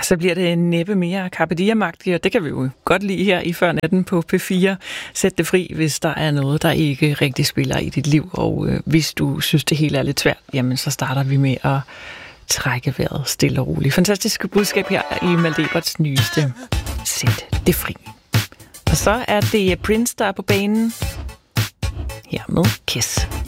Så bliver det næppe mere Carpe Diem-agtigt, og det kan vi jo godt lide her i Før Natten på P4. Sæt det fri, hvis der er noget, der ikke rigtig spiller i dit liv, og hvis du synes, det hele er lidt svært, jamen så starter vi med at trække vejret stille og roligt. Fantastisk budskab her i Malte Eberts nyeste Sæt det fri. Og så er det Prince, der er på banen her med Kiss.